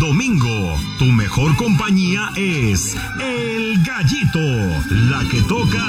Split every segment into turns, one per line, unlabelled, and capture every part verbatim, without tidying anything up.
domingo, tu mejor compañía es El Gallito, la que toca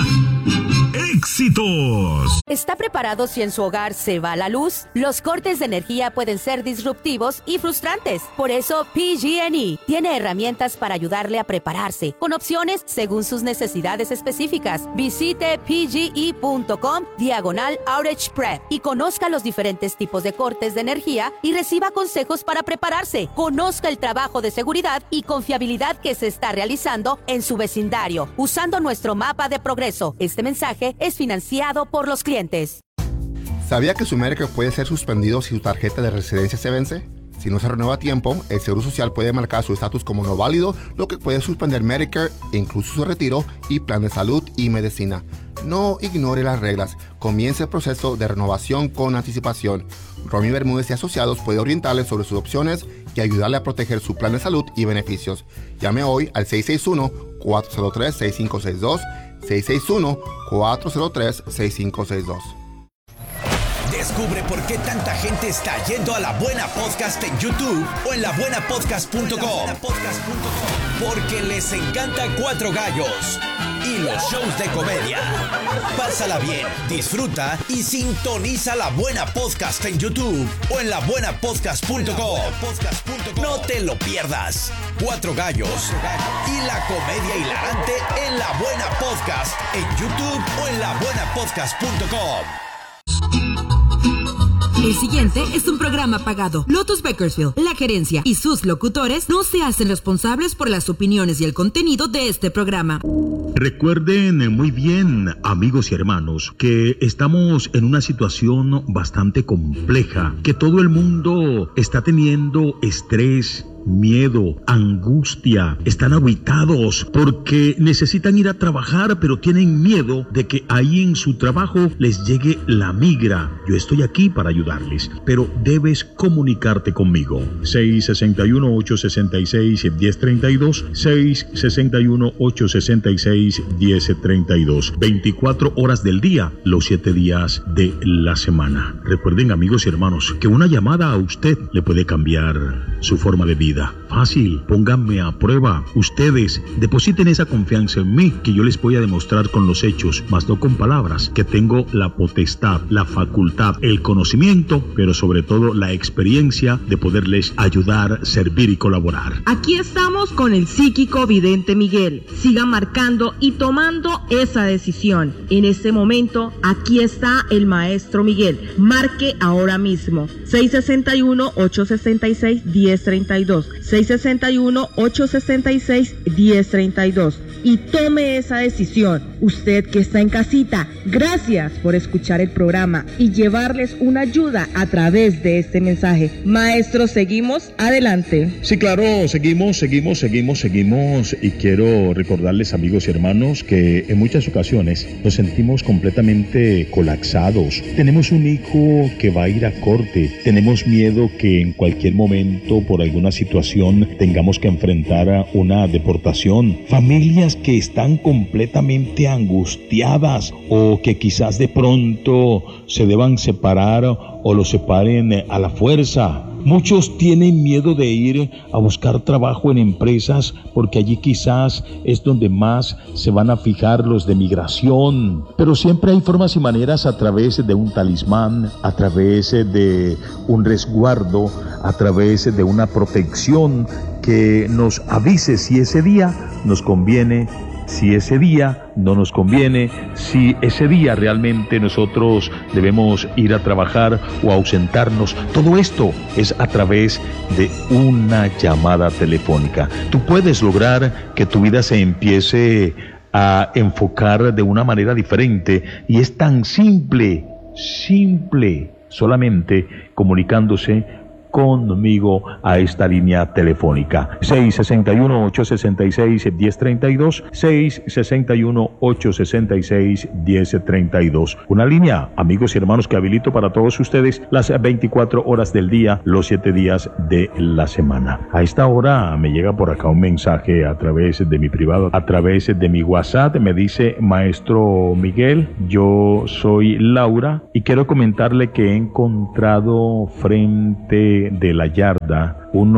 éxitos.
¿Está preparado si en su hogar se va la luz? Los cortes de energía pueden ser disruptivos y frustrantes. Por eso, P G and E tiene herramientas para ayudarle a prepararse, con opciones según sus necesidades específicas. Visite pge.com diagonal outage prep y conozca los diferentes tipos de cortes de energía y reciba consejos para prepararse. Conozca el trabajo de seguridad y confiabilidad que se está realizando en su vecindario usando nuestro mapa de progreso. Este mensaje es financiado por los clientes.
¿Sabía que su Medicare puede ser suspendido si su tarjeta de residencia se vence? Si no se renueva a tiempo, el Seguro Social puede marcar su estatus como no válido, lo que puede suspender Medicare, incluso su retiro y plan de salud y medicina. No ignore las reglas. Comience el proceso de renovación con anticipación. Romy Bermúdez y Asociados puede orientarle sobre sus opciones y ayudarle a proteger su plan de salud y beneficios. Llame hoy al seis seis uno, cuatro cero tres, seis cinco seis dos, seis seis uno, cuatro cero tres, seis cinco seis dos.
Descubre por qué tanta gente está yendo a La Buena Podcast en YouTube o en la buena podcast punto com. Porque les encanta Cuatro Gallos y los shows de comedia. Pásala bien, disfruta y sintoniza La Buena Podcast en YouTube o en la buena podcast punto com. No te lo pierdas. Cuatro Gallos y la comedia hilarante en La Buena Podcast en YouTube o en la buena podcast punto com.
El siguiente es un programa pagado. Lotus Bakersfield, la gerencia y sus locutores no se hacen responsables por las opiniones y el contenido de este programa.
Recuerden muy bien, amigos y hermanos, que estamos en una situación bastante compleja, que todo el mundo está teniendo estrés, miedo, angustia, están aguitados porque necesitan ir a trabajar, pero tienen miedo de que ahí en su trabajo les llegue la migra. Yo estoy aquí para ayudarles, pero debes comunicarte conmigo. seis seis uno, ocho seis seis, uno cero tres dos, seis seis uno, ocho seis seis, uno cero tres dos. veinticuatro horas del día, los siete días de la semana. Recuerden, amigos y hermanos, que una llamada a usted le puede cambiar su forma de vida. Fácil, pónganme a prueba. Ustedes depositen esa confianza en mí, que yo les voy a demostrar con los hechos, más no con palabras, que tengo la potestad, la facultad, el conocimiento, pero sobre todo la experiencia de poderles ayudar, servir y colaborar.
Aquí estamos con el psíquico vidente Miguel. Siga marcando y tomando esa decisión. En este momento, aquí está el maestro Miguel. Marque ahora mismo. seis seis uno, ocho seis seis, uno cero tres dos. seis seis uno, ocho seis seis, uno cero tres dos y tome esa decisión. Usted que está en casita, gracias por escuchar el programa y llevarles una ayuda a través de este mensaje. Maestro, seguimos adelante.
Sí, claro, seguimos, seguimos, seguimos, seguimos y quiero recordarles, amigos y hermanos, que en muchas ocasiones nos sentimos completamente colapsados. Tenemos un hijo que va a ir a corte, tenemos miedo que en cualquier momento por alguna situación tengamos que enfrentar a una deportación, familias que están completamente angustiadas o que quizás de pronto se deban separar o lo separen a la fuerza. Muchos tienen miedo de ir a buscar trabajo en empresas porque allí quizás es donde más se van a fijar los de migración. Pero siempre hay formas y maneras a través de un talismán, a través de un resguardo, a través de una protección que nos avise si ese día nos conviene, si ese día no nos conviene, si ese día realmente nosotros debemos ir a trabajar o ausentarnos. Todo esto es a través de una llamada telefónica. Tú puedes lograr que tu vida se empiece a enfocar de una manera diferente y es tan simple, simple, solamente comunicándose conmigo a esta línea telefónica. seis seis uno, ocho seis seis, uno cero tres dos, seis seis uno, ocho seis seis, uno cero tres dos. Una línea, amigos y hermanos, que habilito para todos ustedes las veinticuatro horas del día, los siete días de la semana. A esta hora me llega por acá un mensaje a través de mi privado, a través de mi WhatsApp. Me dice: maestro Miguel, yo soy Laura y quiero comentarle que he encontrado frente de la yarda unos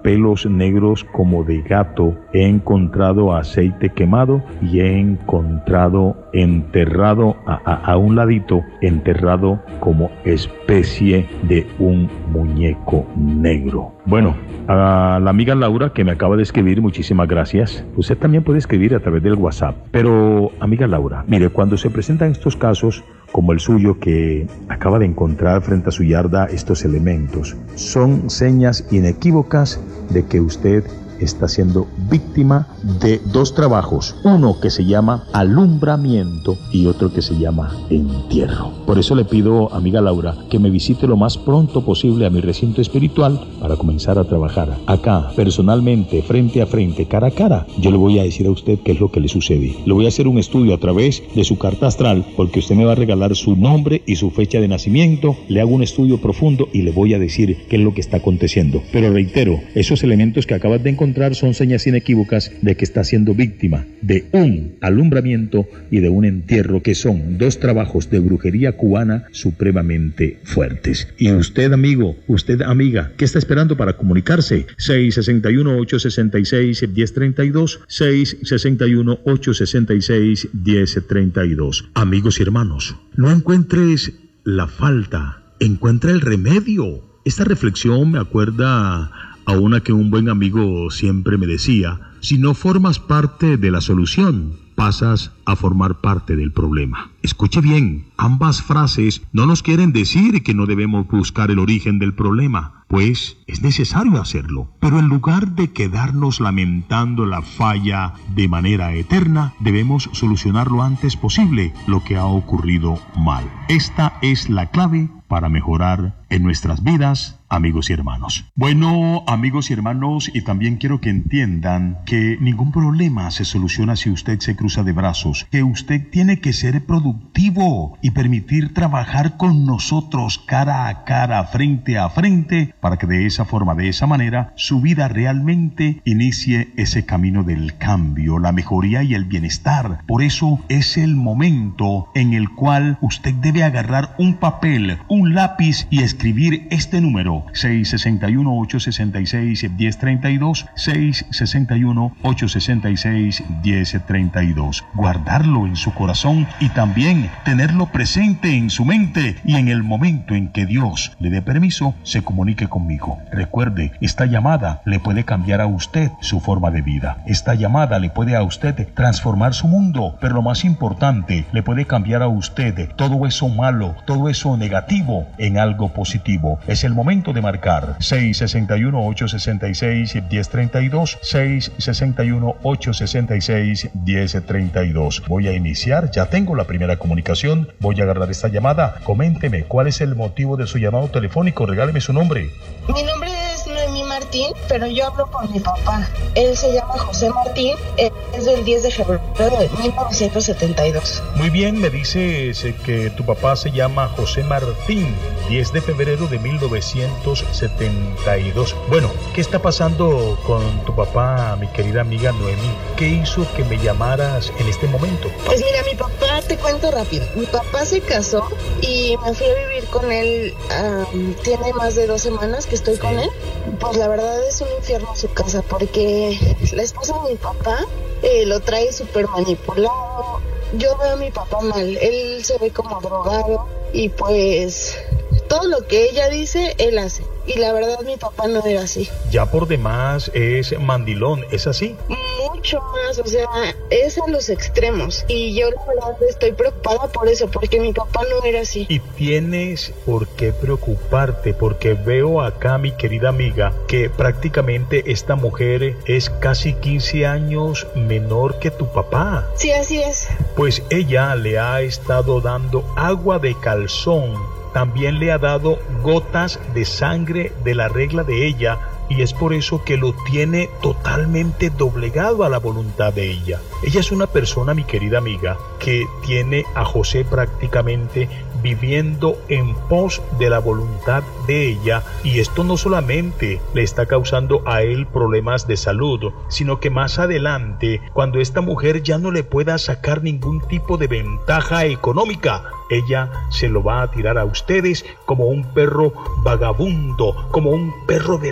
pelos negros como de gato, he encontrado aceite quemado y he encontrado enterrado a, a, a un ladito, enterrado como especie de un muñeco negro. Bueno, a la amiga Laura que me acaba de escribir, muchísimas gracias. Usted también puede escribir a través del WhatsApp. Pero, amiga Laura, mire, cuando se presentan estos casos como el suyo, que acaba de encontrar frente a su yarda estos elementos, son señas inequívocas de que usted está siendo víctima de dos trabajos, uno que se llama alumbramiento y otro que se llama entierro. Por eso le pido, amiga Laura, que me visite lo más pronto posible a mi recinto espiritual para comenzar a trabajar acá, personalmente, frente a frente, cara a cara. Yo le voy a decir a usted qué es lo que le sucede. Le voy a hacer un estudio a través de su carta astral, porque usted me va a regalar su nombre y su fecha de nacimiento. Le hago un estudio profundo y le voy a decir qué es lo que está aconteciendo. Pero reitero, esos elementos que acabas de encontrar son señas inequívocas de que está siendo víctima de un alumbramiento y de un entierro, que son dos trabajos de brujería cubana supremamente fuertes. Y usted, amigo, usted, amiga, ¿qué está esperando para comunicarse? seis seis uno, ocho seis seis, uno cero tres dos, seis seis uno, ocho seis seis, uno cero tres dos. Amigos y hermanos, no encuentres la falta, encuentra el remedio. Esta reflexión me acuerda a una que un buen amigo siempre me decía: si no formas parte de la solución, pasas a formar parte del problema. Escuche bien, ambas frases no nos quieren decir que no debemos buscar el origen del problema, pues es necesario hacerlo. Pero en lugar de quedarnos lamentando la falla de manera eterna, debemos solucionar lo antes posible lo que ha ocurrido mal. Esta es la clave para mejorar en nuestras vidas, amigos y hermanos. Bueno, amigos y hermanos, y también quiero que entiendan que ningún problema se soluciona si usted se cruza de brazos, que usted tiene que ser productivo y permitir trabajar con nosotros cara a cara, frente a frente, para que de esa forma, de esa manera, su vida realmente inicie ese camino del cambio, la mejoría y el bienestar. Por eso es el momento en el cual usted debe agarrar un papel, un lápiz y escribir este número: seis seis uno, ocho seis seis, uno cero tres dos, seis seis uno, ocho seis seis, uno cero tres dos. Guardarlo en su corazón y también tenerlo presente en su mente, y en el momento en que Dios le dé permiso, se comunique conmigo. Recuerde, esta llamada le puede cambiar a usted su forma de vida. Esta llamada le puede a usted transformar su mundo, pero lo más importante, le puede cambiar a usted todo eso malo, todo eso negativo en algo positivo. Es el momento de marcar seis seis uno, ocho seis seis, uno cero tres dos, seis seis uno, ocho seis seis, uno cero tres dos. Voy a iniciar, ya tengo la primera comunicación, voy a agarrar esta llamada. Coménteme, ¿cuál es el motivo de su llamado telefónico? Regáleme su nombre.
Mi nombre es Noemí Martín, pero yo hablo por mi papá. Él se llama José Martín, es del diez de febrero de mil novecientos setenta y dos.
Muy bien, me dices que tu papá se llama José Martín, diez de febrero de mil novecientos setenta y dos. Bueno, ¿qué está pasando con tu papá, mi querida amiga Noemí? ¿Qué hizo que me llamaras en este momento?
Pues mira, mi papá, te cuento rápido. Mi papá se casó y me fui a vivir con él. Um, tiene más de dos semanas que estoy sí. con él. Pues la verdad es un infierno su casa, porque la esposa de mi papá eh, lo trae súper manipulado. Yo veo a mi papá mal, él se ve como drogado y pues todo lo que ella dice, él hace. Y la verdad mi papá no era así.
Ya por demás es mandilón, ¿es así?
Mucho más, o sea, es a los extremos. Y yo la verdad estoy preocupada por eso, porque mi papá no era así.
Y tienes por qué preocuparte, porque veo acá, mi querida amiga, que prácticamente esta mujer es casi quince años menor que tu papá.
Sí, así es.
Pues ella le ha estado dando agua de calzón. También le ha dado gotas de sangre de la regla de ella, y es por eso que lo tiene totalmente doblegado a la voluntad de ella. Ella es una persona, mi querida amiga, que tiene a José prácticamente viviendo en pos de la voluntad de ella, y esto no solamente le está causando a él problemas de salud, sino que más adelante, cuando esta mujer ya no le pueda sacar ningún tipo de ventaja económica, ella se lo va a tirar a ustedes como un perro vagabundo, como un perro de la calle,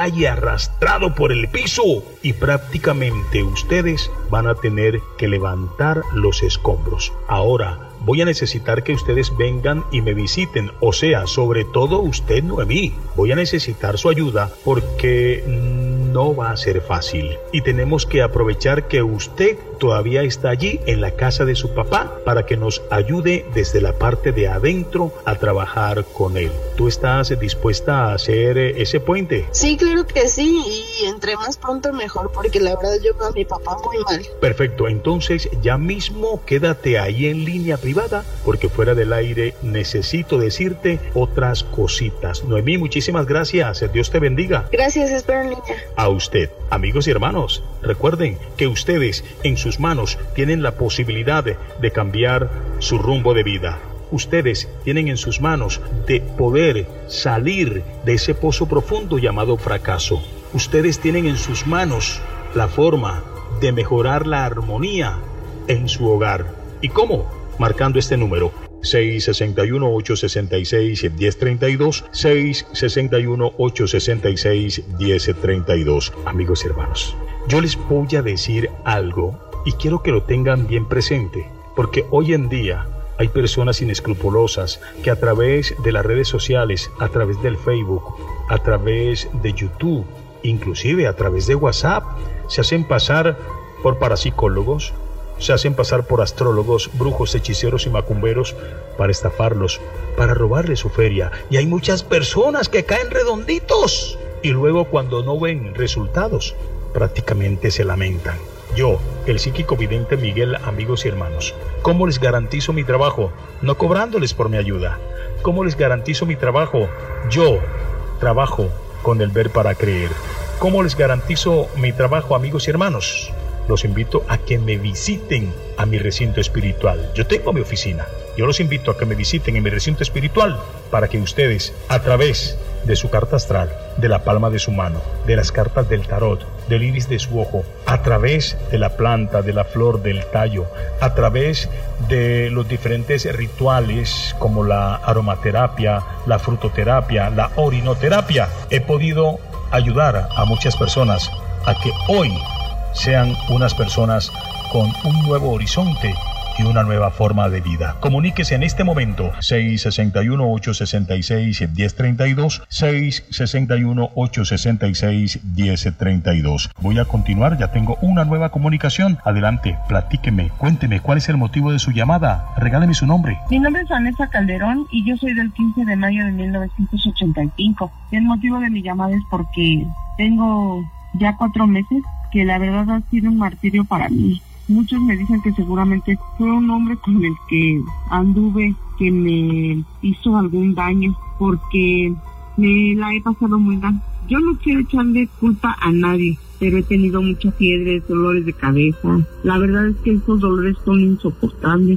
calle arrastrado por el piso y prácticamente ustedes van a tener que levantar los escombros. Ahora voy a necesitar que ustedes vengan y me visiten, o sea, sobre todo usted, Noemí. Voy a necesitar su ayuda porque no va a ser fácil y tenemos que aprovechar que usted todavía está allí en la casa de su papá para que nos ayude desde la parte de adentro a trabajar con él. ¿Tú estás dispuesta a hacer ese puente?
Sí, claro que sí, y entre más pronto mejor, porque la verdad yo veo a mi papá muy mal.
Perfecto, entonces ya mismo quédate ahí en línea privada, porque fuera del aire necesito decirte otras cositas. Noemí, muchísimas gracias, Dios te bendiga.
Gracias, espero en línea.
A usted, amigos y hermanos, recuerden que ustedes en sus manos tienen la posibilidad de, de cambiar su rumbo de vida. Ustedes tienen en sus manos de poder salir de ese pozo profundo llamado fracaso. Ustedes tienen en sus manos la forma de mejorar la armonía en su hogar. ¿Y cómo? Marcando este número seis seis uno, ocho seis seis, uno cero tres dos, seis seis uno, ocho seis seis, uno cero tres dos. Amigos y hermanos, yo les voy a decir algo y quiero que lo tengan bien presente, porque hoy en día hay personas inescrupulosas que a través de las redes sociales, a través del Facebook, a través de YouTube, inclusive a través de WhatsApp, se hacen pasar por parapsicólogos, se hacen pasar por astrólogos, brujos, hechiceros y macumberos para estafarlos, para robarles su feria. Y hay muchas personas que caen redonditos y luego cuando no ven resultados, prácticamente se lamentan. Yo, el psíquico vidente Miguel, amigos y hermanos, ¿cómo les garantizo mi trabajo? No cobrándoles por mi ayuda. ¿Cómo les garantizo mi trabajo? Yo trabajo con el ver para creer. ¿Cómo les garantizo mi trabajo, amigos y hermanos? Los invito a que me visiten a mi recinto espiritual. Yo tengo mi oficina. Yo los invito a que me visiten en mi recinto espiritual para que ustedes, a través de su carta astral, de la palma de su mano, de las cartas del tarot, del iris de su ojo, a través de la planta, de la flor, del tallo, a través de los diferentes rituales como la aromaterapia, la frutoterapia, la orinoterapia, he podido ayudar a muchas personas a que hoy sean unas personas con un nuevo horizonte y una nueva forma de vida. Comuníquese en este momento seis seis uno, ocho seis seis, uno cero tres dos, seis seis uno, ocho seis seis, uno cero tres dos. Voy a continuar, ya tengo una nueva comunicación. Adelante, platíqueme, cuénteme cuál es el motivo de su llamada. Regáleme su nombre.
Mi nombre es Vanessa Calderón y yo soy del quince de mayo de mil novecientos ochenta y cinco. El motivo de mi llamada es porque tengo ya cuatro meses que la verdad ha sido un martirio para mí. Muchos me dicen que seguramente fue un hombre con el que anduve que me hizo algún daño, porque me la he pasado muy mal. Yo no quiero echarle culpa a nadie, pero he tenido mucha fiebre, dolores de cabeza. La verdad es que esos dolores son insoportables.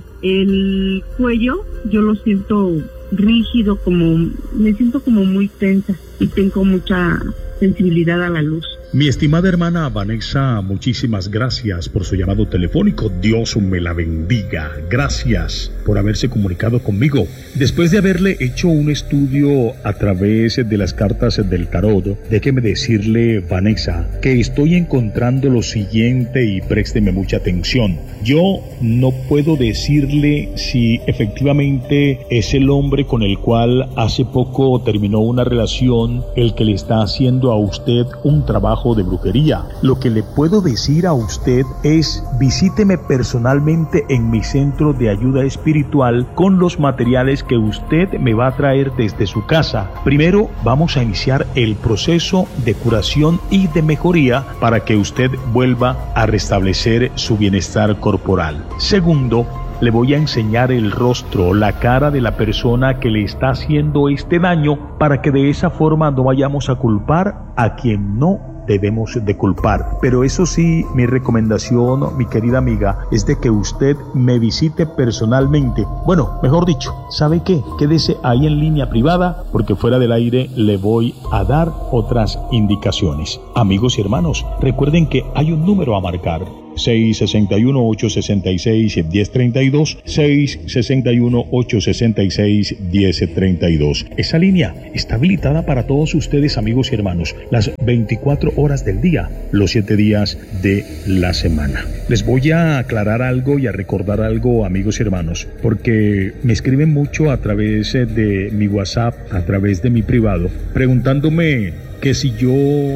El cuello yo lo siento rígido, como me siento como muy tensa y tengo mucha sensibilidad a la luz.
Mi estimada hermana Vanessa, muchísimas gracias por su llamado telefónico. Dios me la bendiga. Gracias por haberse comunicado conmigo. Después de haberle hecho un estudio a través de las cartas del tarot, déjeme decirle, Vanessa, que estoy encontrando lo siguiente y présteme mucha atención. Yo no puedo decirle si efectivamente es el hombre con el cual hace poco terminó una relación el que le está haciendo a usted un trabajo de brujería. Lo que le puedo decir a usted es: visíteme personalmente en mi centro de ayuda espiritual con los materiales que usted me va a traer desde su casa. Primero vamos a iniciar el proceso de curación y de mejoría para que usted vuelva a restablecer su bienestar corporal. Segundo, le voy a enseñar el rostro, la cara de la persona que le está haciendo este daño, para que de esa forma no vayamos a culpar a quien no debemos de culpar. Pero eso sí, mi recomendación, mi querida amiga, es de que usted me visite personalmente. Bueno, mejor dicho, ¿sabe qué? Quédese ahí en línea privada, porque fuera del aire le voy a dar otras indicaciones. Amigos y hermanos, recuerden que hay un número a marcar, seis seis uno, ocho seis seis, uno cero tres dos, seis seis uno, ocho seis seis, uno cero tres dos. Esa línea está habilitada para todos ustedes, amigos y hermanos, las veinticuatro horas del día, los siete días de la semana. Les voy a aclarar algo y a recordar algo, amigos y hermanos, porque me escriben mucho a través de mi WhatsApp, a través de mi privado, preguntándome que si yo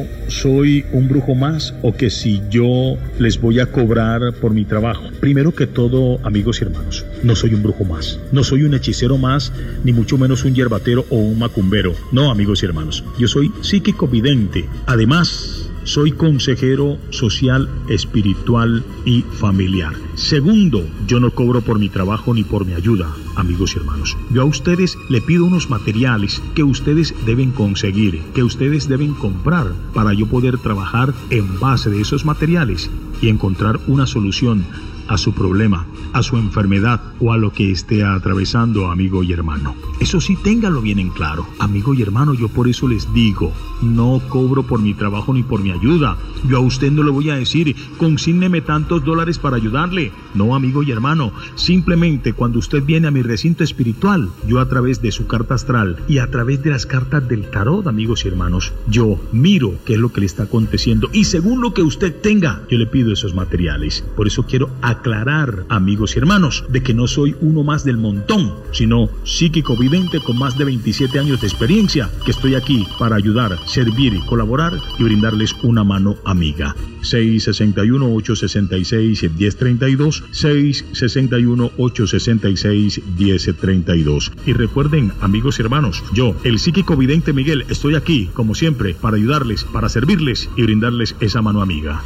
soy un brujo más o que si yo les voy a cobrar por mi trabajo. Primero que todo, amigos y hermanos, no soy un brujo más, no soy un hechicero más, ni mucho menos un yerbatero o un macumbero. No, amigos y hermanos, yo soy psíquico vidente. Además, soy consejero social, espiritual y familiar. Segundo, yo no cobro por mi trabajo ni por mi ayuda, amigos y hermanos. Yo a ustedes le pido unos materiales que ustedes deben conseguir, que ustedes deben comprar para yo poder trabajar en base de esos materiales y encontrar una solución a su problema, a su enfermedad o a lo que esté atravesando, amigo y hermano. Eso sí, téngalo bien en claro. Amigo y hermano, yo por eso les digo, no cobro por mi trabajo ni por mi ayuda. Yo a usted no le voy a decir, consígneme tantos dólares para ayudarle. No, amigo y hermano, simplemente cuando usted viene a mi recinto espiritual, yo a través de su carta astral y a través de las cartas del tarot, amigos y hermanos, yo miro qué es lo que le está aconteciendo y según lo que usted tenga, yo le pido esos materiales. Por eso quiero aclarar, amigos y hermanos, de que no soy uno más del montón, sino psíquico vidente con más de veintisiete años de experiencia, que estoy aquí para ayudar, servir, colaborar y brindarles una mano amiga. seis seis uno, ocho seis seis, uno cero tres dos, seis seis uno, ocho seis seis, uno cero tres dos. Y recuerden, amigos y hermanos, yo, el psíquico vidente Miguel, estoy aquí, como siempre, para ayudarles, para servirles y brindarles esa mano amiga.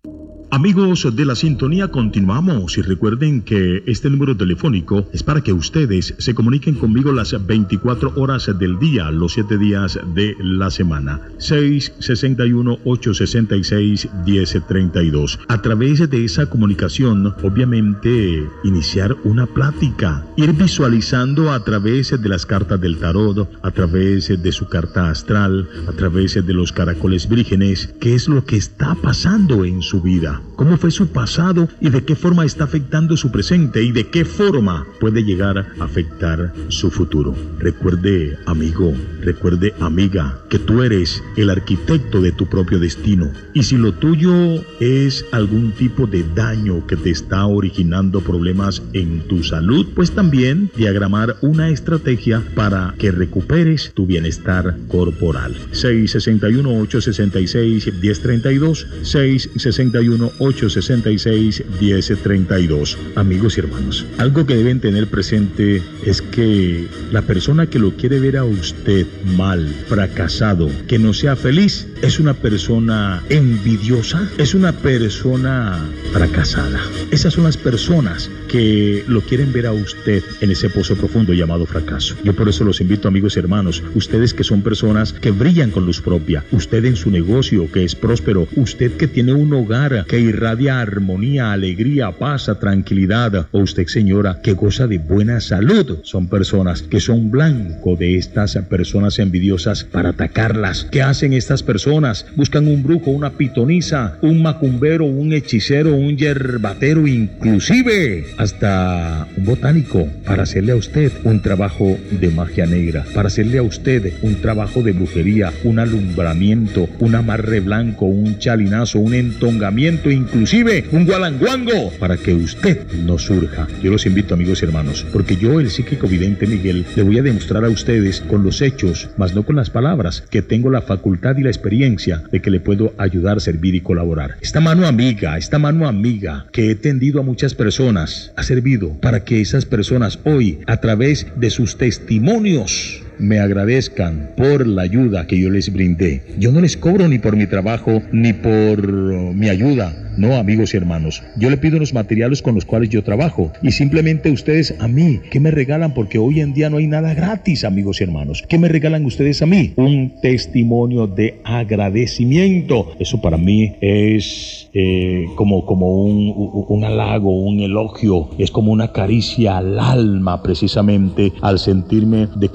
Amigos de la sintonía, continuamos y recuerden que este número telefónico es para que ustedes se comuniquen conmigo las veinticuatro horas del día, los siete días de la semana. seis seis uno, ocho seis seis, uno cero tres dos. A través de esa comunicación, obviamente, iniciar una plática, ir visualizando a través de las cartas del tarot, a través de su carta astral, a través de los caracoles vírgenes, qué es lo que está pasando en su vida. ¿Cómo fue su pasado y de qué forma está afectando su presente y de qué forma puede llegar a afectar su futuro? Recuerde, amigo, recuerde, amiga, que tú eres el arquitecto de tu propio destino. Y si lo tuyo es algún tipo de daño que te está originando problemas en tu salud, pues también diagramar una estrategia para que recuperes tu bienestar corporal. seis seis uno, ocho seis seis, uno cero tres dos, seis seis uno, ocho seis seis, uno cero tres dos. Amigos y hermanos, algo que deben tener presente es que la persona que lo quiere ver a usted mal, fracasado, que no sea feliz, es una persona envidiosa, es una persona fracasada. Esas son las personas que lo quieren ver a usted en ese pozo profundo llamado fracaso. Yo por eso los invito, amigos y hermanos, ustedes que son personas que brillan con luz propia, usted en su negocio que es próspero, usted que tiene un hogar que irradia armonía, alegría, paz, tranquilidad, o usted, señora, que goza de buena salud, son personas que son blanco de estas personas envidiosas para atacarlas. ¿Qué hacen estas personas? Buscan un brujo, una pitonisa, un macumbero, un hechicero, un yerbatero, inclusive hasta un botánico, para hacerle a usted un trabajo de magia negra, para hacerle a usted un trabajo de brujería, un alumbramiento, un amarre blanco, un chalinazo, un entongamiento, inclusive un gualanguango, para que usted no surja. Yo los invito, amigos y hermanos, porque yo, el psíquico vidente Miguel, le voy a demostrar a ustedes con los hechos, más no con las palabras, que tengo la facultad y la experiencia de que le puedo ayudar, servir y colaborar. Esta mano amiga, esta mano amiga que he tendido a muchas personas, ha servido para que esas personas hoy, a través de sus testimonios, me agradezcan por la ayuda que yo les brindé. Yo no les cobro ni por mi trabajo ni por mi ayuda. No, amigos y hermanos, yo le pido los materiales con los cuales yo trabajo y simplemente ustedes a mí, ¿qué me regalan? Porque hoy en día no hay nada gratis, amigos y hermanos. ¿Qué me regalan ustedes a mí? Un testimonio de agradecimiento. Eso para mí es eh, como, como un, un halago, un elogio, es como una caricia al alma, precisamente al sentirme de que mis conocimientos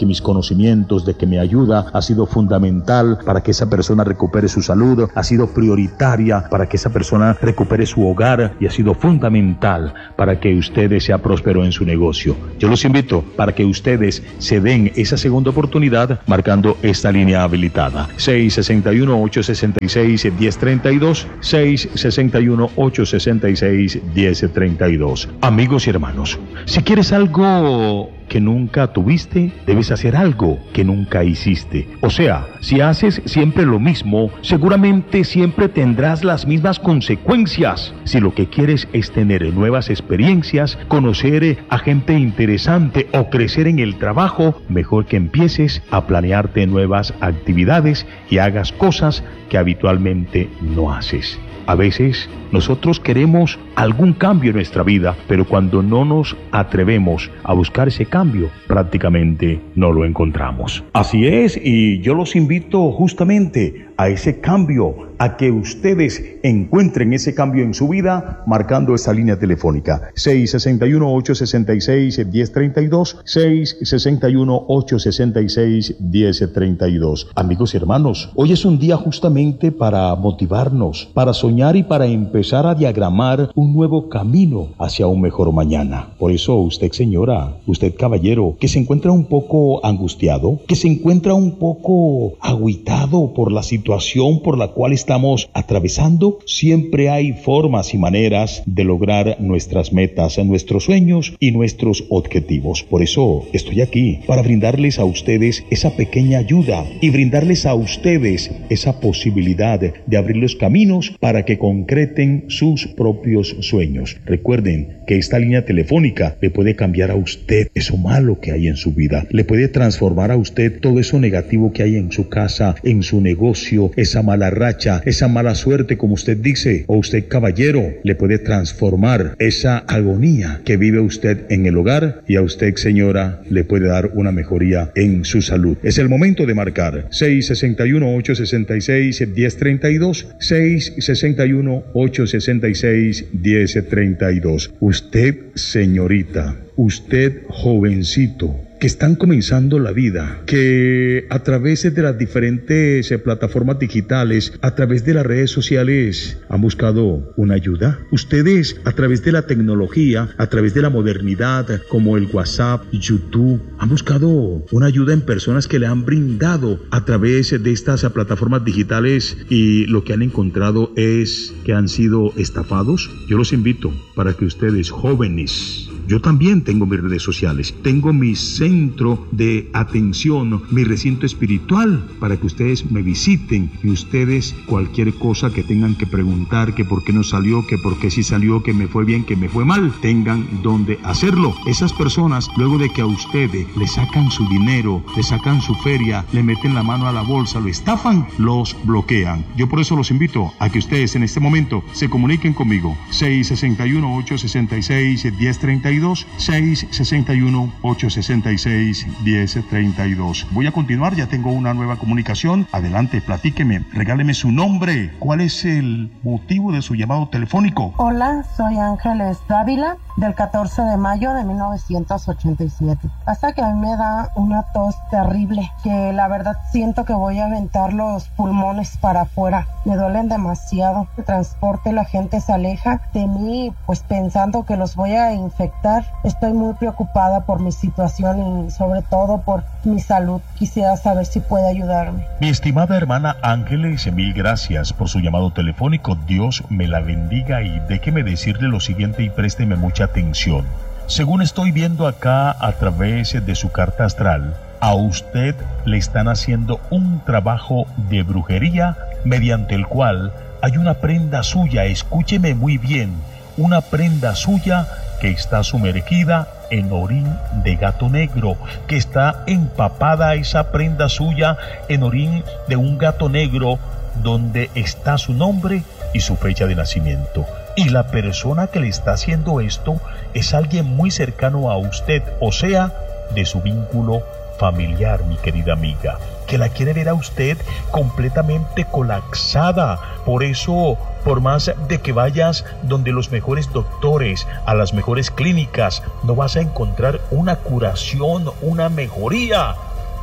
conocimientos, de que me ayuda, ha sido fundamental para que esa persona recupere su salud, ha sido prioritaria para que esa persona recupere su hogar y ha sido fundamental para que ustedes sea próspero en su negocio. Yo los invito para que ustedes se den esa segunda oportunidad marcando esta línea habilitada: seis seis uno, ocho seis seis, uno cero tres dos, seis seis uno, ocho seis seis, uno cero tres dos. Amigos y hermanos, si quieres algo que nunca tuviste, debes hacer algo que nunca hiciste. O sea, si haces siempre lo mismo, seguramente siempre tendrás las mismas consecuencias. Si lo que quieres es tener nuevas experiencias, conocer a gente interesante o crecer en el trabajo, mejor que empieces a planearte nuevas actividades y hagas cosas que habitualmente no haces. A veces nosotros queremos algún cambio en nuestra vida, pero cuando no nos atrevemos a buscar ese cambio, prácticamente no lo encontramos. Así es, y yo los invito justamente a ese cambio, a que ustedes encuentren ese cambio en su vida marcando esa línea telefónica: seis seis uno, ocho seis seis, uno cero tres dos, seis seis uno, ocho seis seis, uno cero tres dos. Amigos y hermanos, hoy es un día justamente para motivarnos, para soñar y para empezar a diagramar un nuevo camino hacia un mejor mañana. Por eso usted, señora, usted, caballero, que se encuentra un poco angustiado, que se encuentra un poco agüitado por la situación por la cual estamos atravesando, siempre hay formas y maneras de lograr nuestras metas, nuestros sueños y nuestros objetivos. Por eso estoy aquí, para brindarles a ustedes esa pequeña ayuda y brindarles a ustedes esa posibilidad de abrir los caminos para que concreten sus propios sueños. Recuerden que esta línea telefónica le puede cambiar a usted eso malo que hay en su vida, le puede transformar a usted todo eso negativo que hay en su casa, en su negocio, esa mala racha, esa mala suerte, como usted dice, o usted, caballero, le puede transformar esa agonía que vive usted en el hogar, y a usted, señora, le puede dar una mejoría en su salud. Es el momento de marcar seis seis uno, ocho seis seis, uno cero tres dos, seis seis uno, ocho seis seis, uno cero tres dos. Usted, señorita, usted, jovencito, que están comenzando la vida, que a través de las diferentes eh, plataformas digitales, a través de las redes sociales, han buscado una ayuda. Ustedes, a través de la tecnología, a través de la modernidad, como el WhatsApp, YouTube, han buscado una ayuda en personas que le han brindado a través de estas eh, plataformas digitales, y lo que han encontrado es que han sido estafados. Yo los invito para que ustedes, jóvenes, yo también tengo mis redes sociales, tengo mi centro de atención, mi recinto espiritual, para que ustedes me visiten y ustedes cualquier cosa que tengan que preguntar, que por qué no salió, que por qué sí salió, que me fue bien, que me fue mal, tengan donde hacerlo. Esas personas, luego de que a ustedes le sacan su dinero, le sacan su feria, le meten la mano a la bolsa, lo estafan, los bloquean. Yo por eso los invito a que ustedes en este momento se comuniquen conmigo. seis seis uno, ocho seis seis, uno cero tres dos, seis seis uno, ocho seis seis, uno cero tres dos. Voy a continuar, ya tengo una nueva comunicación. Adelante, platíqueme, regáleme su nombre. ¿Cuál es el motivo de su llamado telefónico?
Hola, soy Ángeles Dávila, del catorce de mayo de mil novecientos ochenta y siete. Hasta que a mí me da una tos terrible, que la verdad siento que voy a aventar los pulmones para afuera. Me duelen demasiado. El transporte, la gente se aleja de mí, pues pensando que los voy a infectar. Estoy muy preocupada por mi situación y sobre todo por mi salud. Quisiera saber si puede ayudarme.
Mi estimada hermana Ángeles, mil gracias por su llamado telefónico. Dios me la bendiga, y déjeme decirle lo siguiente y présteme mucha atención. Según estoy viendo acá a través de su carta astral, a usted le están haciendo un trabajo de brujería mediante el cual hay una prenda suya, escúcheme muy bien, una prenda suya que está sumergida en orín de gato negro, que está empapada esa prenda suya en orín de un gato negro, donde está su nombre y su fecha de nacimiento. Y la persona que le está haciendo esto es alguien muy cercano a usted, o sea, de su vínculo familiar, mi querida amiga, que la quiere ver a usted completamente colapsada. Por eso, por más de que vayas donde los mejores doctores, a las mejores clínicas, no vas a encontrar una curación, una mejoría.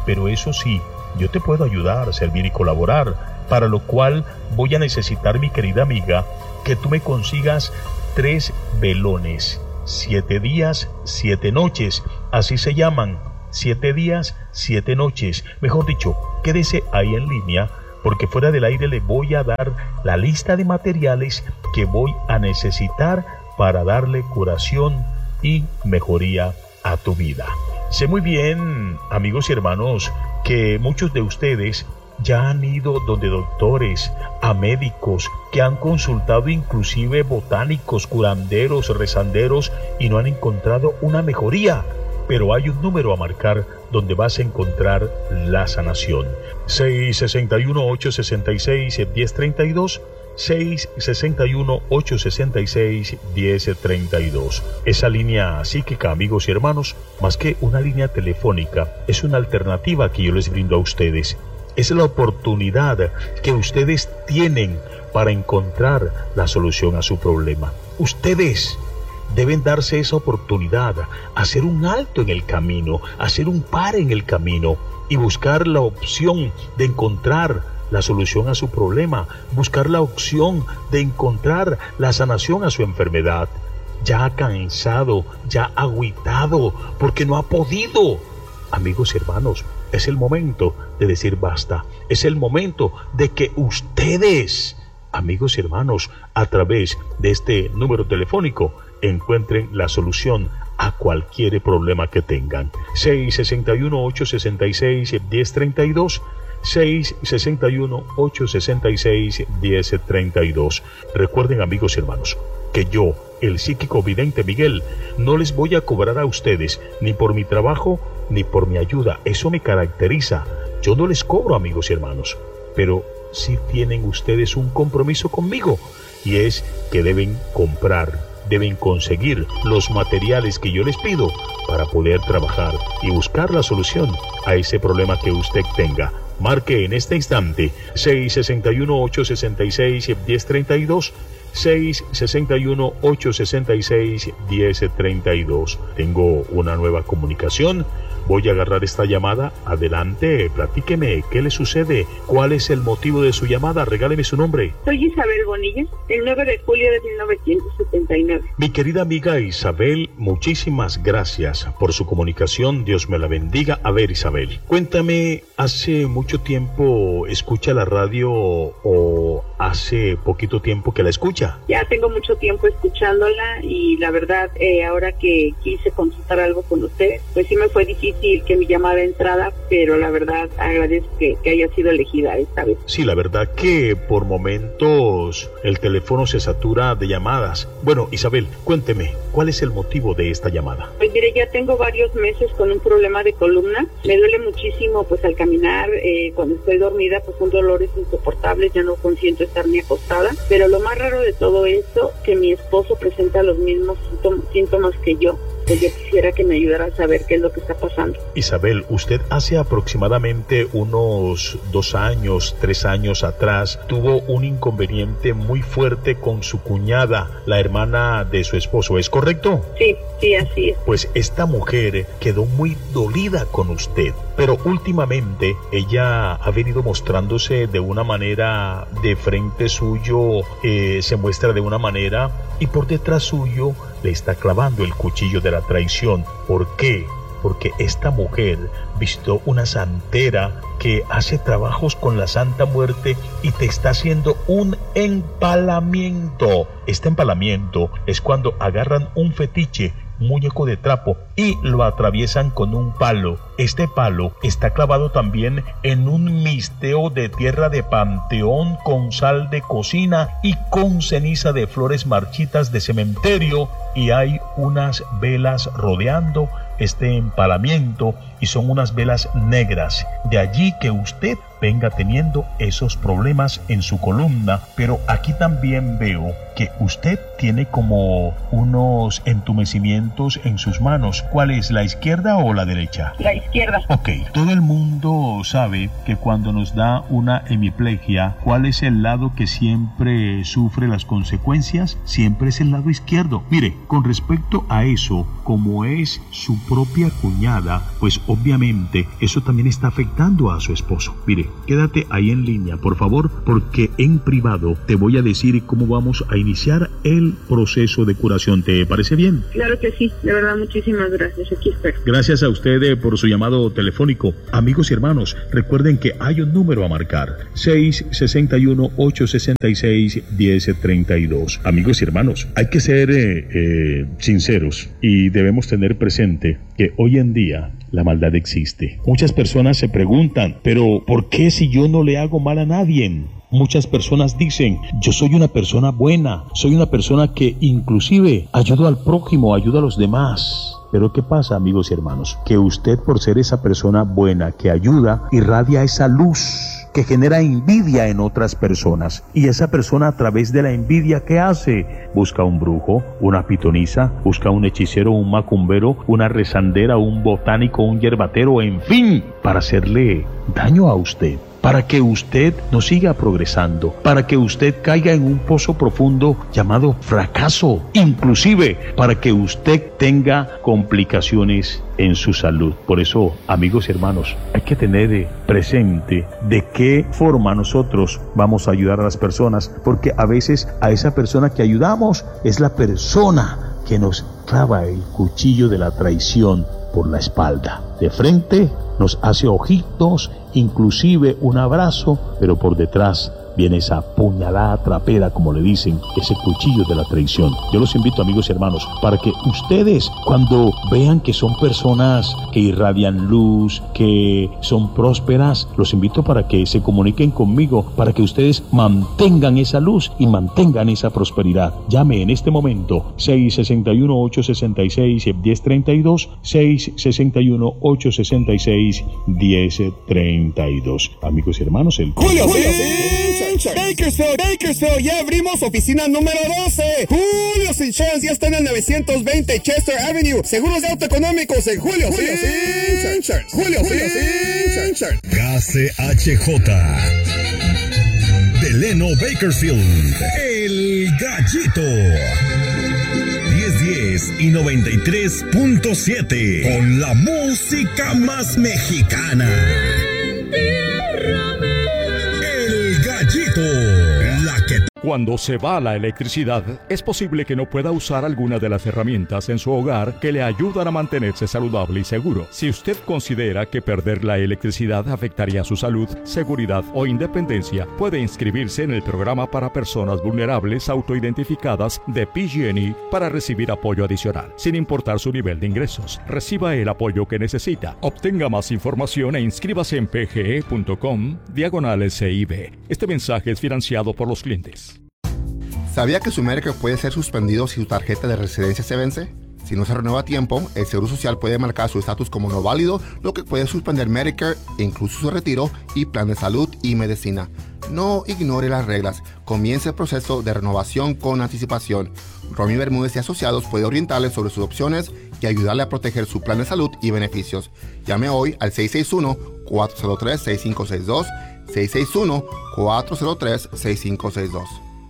pero eso sí, yo te puedo ayudar, servir y colaborar, para lo cual voy a necesitar, mi querida amiga, que tú me consigas tres velones, siete días, siete noches, así se llaman, siete días, siete noches. Mejor dicho, quédese ahí en línea, porque fuera del aire le voy a dar la lista de materiales que voy a necesitar para darle curación y mejoría a tu vida. Sé muy bien, amigos y hermanos, que muchos de ustedes ya han ido donde doctores, a médicos, que han consultado inclusive botánicos, curanderos, rezanderos, y no han encontrado una mejoría. Pero hay un número a marcar donde vas a encontrar la sanación. seis seis uno, ocho seis seis, uno cero tres dos, seis seis uno, ocho seis seis, uno cero tres dos. Esa línea psíquica, amigos y hermanos, más que una línea telefónica, es una alternativa que yo les brindo a ustedes. Es la oportunidad que ustedes tienen para encontrar la solución a su problema. Ustedes deben darse esa oportunidad, hacer un alto en el camino, hacer un par en el camino y buscar la opción de encontrar la solución a su problema, buscar la opción de encontrar la sanación a su enfermedad. Ya cansado, ya agüitado, porque no ha podido. Amigos y hermanos, es el momento de decir basta. Es el momento de que ustedes, amigos y hermanos, a través de este número telefónico, encuentren la solución a cualquier problema que tengan. seis seis uno, ocho seis seis, uno cero tres dos, seis seis uno, ocho seis seis, uno cero tres dos. Recuerden, amigos y hermanos, que yo, el psíquico vidente Miguel, no les voy a cobrar a ustedes ni por mi trabajo ni por mi ayuda. Eso me caracteriza. Yo no les cobro, amigos y hermanos, pero sí tienen ustedes un compromiso conmigo, y es que deben comprar, deben conseguir los materiales que yo les pido para poder trabajar y buscar la solución a ese problema que usted tenga. Marque en este instante seis seis uno, ocho seis seis, uno cero tres dos, seis seis uno, ocho seis seis, uno cero tres dos. Tengo una nueva comunicación. Voy a agarrar esta llamada. Adelante, platíqueme, ¿qué le sucede? ¿Cuál es el motivo de su llamada? Regáleme su nombre.
Soy Isabel Bonilla, el nueve de julio de mil novecientos setenta y nueve.
Mi querida amiga Isabel, muchísimas gracias por su comunicación. Dios me la bendiga. A ver, Isabel, cuéntame, ¿hace mucho tiempo escucha la radio o hace poquito tiempo que la escucha?
Ya tengo mucho tiempo escuchándola y la verdad, eh, ahora que quise consultar algo con usted, pues sí me fue difícil que mi llamada entrara, pero la verdad agradezco que, que haya sido elegida esta vez.
Sí, la verdad que por momentos el teléfono se satura de llamadas. Bueno, Isabel, cuénteme, ¿cuál es el motivo de esta llamada?
Pues mire, ya tengo varios meses con un problema de columna. Me duele muchísimo pues al caminar, eh, cuando estoy dormida pues son dolores insoportables, ya no consiento estar ni acostada, pero lo más raro de todo esto, que mi esposo presenta los mismos síntomas que yo. Pues yo quisiera que me ayudara a saber qué es lo que está pasando.
Isabel, usted hace aproximadamente unos dos años, tres años atrás, tuvo un inconveniente muy fuerte con su cuñada, la hermana de su esposo, ¿es correcto?
Sí, sí, así es.
Pues esta mujer quedó muy dolida con usted, pero últimamente ella ha venido mostrándose de una manera, de frente suyo eh, se muestra de una manera y por detrás suyo le está clavando el cuchillo de la traición. ¿Por qué? Porque esta mujer vistió una santera que hace trabajos con la Santa Muerte y te está haciendo un empalamiento. Este empalamiento es cuando agarran un fetiche, un muñeco de trapo, y lo atraviesan con un palo. Este palo está clavado también en un misteo de tierra de panteón con sal de cocina y con ceniza de flores marchitas de cementerio, y hay unas velas rodeando este empalamiento y son unas velas negras. De allí que usted venga teniendo esos problemas en su columna, pero aquí también veo que usted tiene como unos entumecimientos en sus manos. ¿Cuál es, la izquierda o la derecha?
La izquierda.
Ok, todo el mundo sabe que cuando nos da una hemiplegia, ¿cuál es el lado que siempre sufre las consecuencias? Siempre es el lado izquierdo. Mire, con respecto a eso, como es su propia cuñada, pues obviamente eso también está afectando a su esposo. Mire, quédate ahí en línea, por favor, porque en privado te voy a decir cómo vamos a iniciar el proceso de curación. ¿Te parece bien?
Claro que sí, de verdad, muchísimas gracias. Aquí espero.
Gracias a usted eh, por su llamado telefónico. Amigos y hermanos, recuerden que hay un número a marcar: seis seis uno, ocho seis seis, uno cero tres dos. Amigos y hermanos, hay que ser eh, eh, sinceros y debemos tener presente que hoy en día la maldad existe. Muchas personas se preguntan, pero ¿por qué si yo no le hago mal a nadie? Muchas personas dicen, yo soy una persona buena, soy una persona que inclusive ayudo al prójimo, ayudo a los demás. Pero ¿qué pasa, amigos y hermanos? Que usted, por ser esa persona buena que ayuda, irradia esa luz que genera envidia en otras personas. Y esa persona, a través de la envidia, ¿qué hace? Busca un brujo, una pitonisa, busca un hechicero, un macumbero, una rezandera, un botánico, un yerbatero, en fin, para hacerle daño a usted, para que usted no siga progresando, para que usted caiga en un pozo profundo llamado fracaso, inclusive para que usted tenga complicaciones en su salud. Por eso, amigos y hermanos, hay que tener presente de qué forma nosotros vamos a ayudar a las personas, porque a veces a esa persona que ayudamos es la persona que nos clava el cuchillo de la traición por la espalda. De frente nos hace ojitos, inclusive un abrazo, pero por detrás viene esa puñalada trapera, como le dicen, ese cuchillo de la traición. Yo los invito, amigos y hermanos, para que ustedes, cuando vean que son personas que irradian luz, que son prósperas, los invito para que se comuniquen conmigo, para que ustedes mantengan esa luz y mantengan esa prosperidad. Llame en este momento seis seis uno, ocho seis seis, uno cero tres dos, seis seis uno, ocho seis seis, uno cero tres dos. Amigos y hermanos, el...
Julio, Julio, Bakersfield, Bakersfield, ya abrimos oficina número doce. Julio's Insurance ya está en el novecientos veinte Chester Avenue. Seguros de auto económicos en Julio's Insurance. Julio's Insurance.
K C H J Delano Bakersfield, El Gallito. diez diez y noventa y tres punto siete con la música más mexicana. El Gallito, la que...
Cuando se va la electricidad, es posible que no pueda usar alguna de las herramientas en su hogar que le ayudan a mantenerse saludable y seguro. Si usted considera que perder la electricidad afectaría su salud, seguridad o independencia, puede inscribirse en el programa para personas vulnerables autoidentificadas de P G and E para recibir apoyo adicional, sin importar su nivel de ingresos. Reciba el apoyo que necesita. Obtenga más información e inscríbase en pge.com diagonal C I B. Este mensaje es financiado por los clientes.
¿Sabía que su Medicare puede ser suspendido si su tarjeta de residencia se vence? Si no se renueva a tiempo, el Seguro Social puede marcar su estatus como no válido, lo que puede suspender Medicare, incluso su retiro y plan de salud y medicina. No ignore las reglas. Comience el proceso de renovación con anticipación. Romy Bermúdez y Asociados puede orientarle sobre sus opciones y ayudarle a proteger su plan de salud y beneficios. Llame hoy al seis seis uno, cuatro cero tres, seis cinco seis dos, seis seis uno, cuatro cero tres, seis cinco seis dos.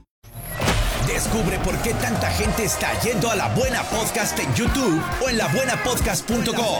Descubre por qué tanta gente está yendo a La Buena Podcast en YouTube o en la buena podcast punto com.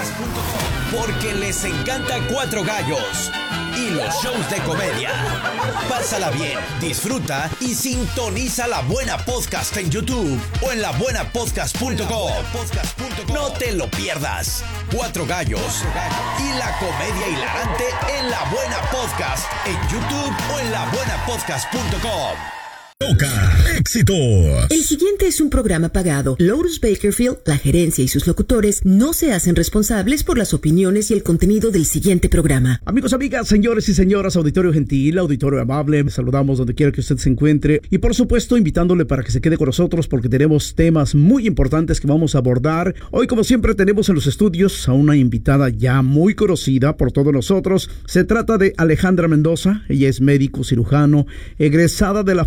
Porque les encanta Cuatro Gallos y los shows de comedia. Pásala bien, disfruta y sintoniza La Buena Podcast en YouTube o en la buena podcast punto com. No te lo pierdas. Cuatro Gallos y la comedia hilarante en La Buena Podcast en YouTube o en la buena podcast punto com.
Toca éxito.
El siguiente es un programa pagado. Lotus Bakersfield, la gerencia y sus locutores no se hacen responsables por las opiniones y el contenido del siguiente programa.
Amigos, amigas, señores y señoras, auditorio gentil, auditorio amable, saludamos donde quiera que usted se encuentre y por supuesto invitándole para que se quede con nosotros porque tenemos temas muy importantes que vamos a abordar. Hoy, como siempre, tenemos en los estudios a una invitada ya muy conocida por todos nosotros. Se trata de Alejandra Mendoza. Ella es médico cirujano, egresada de la Facultad